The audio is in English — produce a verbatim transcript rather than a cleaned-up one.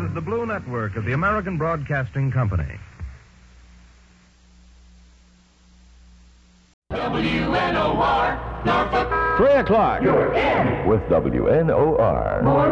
is the Blue Network of the American Broadcasting Company. W N O R, Norfolk. Three o'clock. You're in. With W N O R. More